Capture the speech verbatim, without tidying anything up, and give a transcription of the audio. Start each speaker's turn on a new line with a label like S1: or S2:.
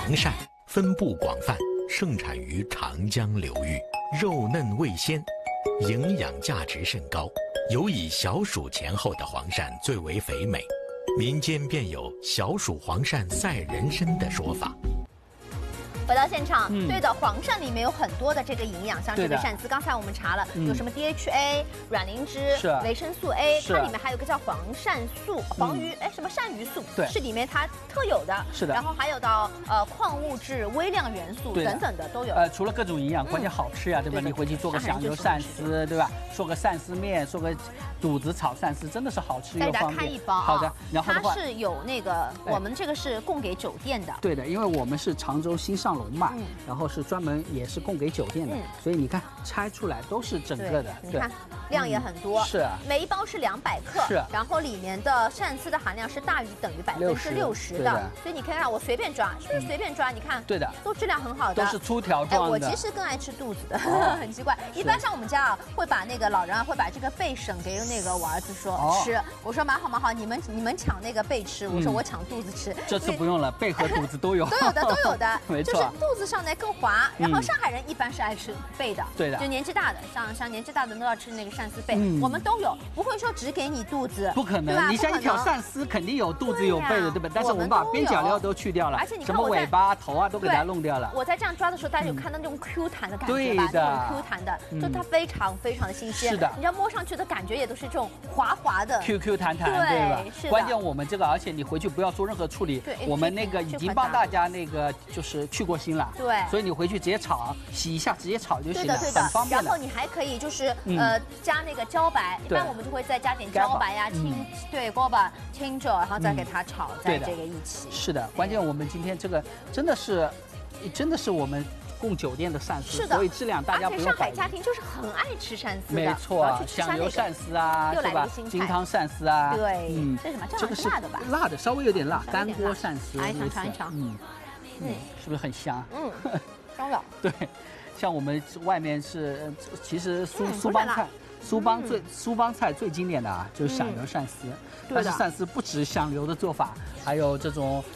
S1: 黄鳝分布广泛，盛产于长江流域，肉嫩味鲜，营养价值甚高。尤以小暑前后的黄鳝最为肥美，民间便有小暑黄鳝赛人参的说法。
S2: 回到现场，
S3: 嗯、
S2: 对的，黄鳝里面有很多的这个营养，像这个鳝丝，刚才我们查了，嗯、有什么 D H A、卵磷脂、维生素 A， 它里面还有个叫黄鳝素、黄鱼，哎、嗯，什么鳝鱼素，对，是里面它特有的。
S3: 是的。
S2: 然后还有到呃矿物质、微量元素等等的都有。
S3: 呃，除了各种营养，关键好吃呀，对吧？你回去做个响油鳝丝，对吧？做个鳝丝面，做个肚子炒鳝丝，真的是好吃又方便。
S2: 给大家看一包，
S3: 好的。然后
S2: 它是有那个，我们这个是供给酒店的。
S3: 对的，因为我们是常州新上龙嘛。嗯。然后是专门也是供给酒店的，嗯、所以你看拆出来都是整个的，
S2: 你看量也很多，
S3: 嗯、是啊，
S2: 每一包是两百克，
S3: 是、啊，
S2: 然后里面的鳝丝的含量是大于等于百分之六十的，所以你可以让我随便抓，是不是随便抓？你看，
S3: 对的，
S2: 都质量很好的，
S3: 都是粗条状的。
S2: 哎，我其实更爱吃肚子的，哦、很奇怪。一般像我们家啊，会把那个老人啊会把这个背省给那个我儿子说、哦、吃，我说蛮好蛮好，你们你们抢那个背吃，我说我抢肚子吃。
S3: 嗯、这次不用了，背和肚子都有，
S2: 都有的都有的，
S3: 没错，
S2: 就是肚子上呢更滑。然后上海人一般是爱吃背的，
S3: 对的，
S2: 就年纪大的，像像年纪大的都要吃那个鳝丝背，嗯、我们都有，不会说只给你肚子，
S3: 不可能，你像一条鳝丝肯定有肚子有背的，对吧？但是我们把边角料都去掉了，
S2: 而且你
S3: 看什么尾巴、头啊都给它弄掉了。
S2: 我在这样抓的时候，大家有看到那种 Q 弹的感觉吧？
S3: 对的，
S2: 那种 Q 弹的，就它非常非常的新鲜。
S3: 是的，
S2: 你知道摸上去的感觉也都是这种滑滑的
S3: ，Q Q 弹弹，对吧？
S2: 是的。
S3: 关键我们这个，而且你回去不要做任何处理，我们那个已经帮大家那个就是去过腥了，
S2: 对，
S3: 所以你回去直接炒。洗一下，直接炒就行了，
S2: 对的，
S3: 很方便。
S2: 然后你还可以就是呃加那个茭白，一般我们就会再加点茭白呀、青对茭白、青椒，然后再给它炒在这个一起。
S3: 是的，关键我们今天这个真的是，真的是我们供酒店的鳝丝，
S2: 是的，
S3: 所以质量大家不用怀疑。
S2: 而且上海家庭就是很爱吃鳝丝的，
S3: 没错，响油鳝丝啊，是吧？金汤鳝丝啊，
S2: 对，嗯，这是什么？这个是辣的吧？
S3: 辣的，稍微有点辣，干锅鳝丝。
S2: 尝一尝，尝一尝，
S3: 嗯嗯，是不是很香？
S2: 嗯。香了，
S3: 对，像我们外面是，其实苏苏帮菜，苏帮最苏帮菜最经典的啊，就是响油鳝丝。但是鳝丝不止响油的做法，还有这种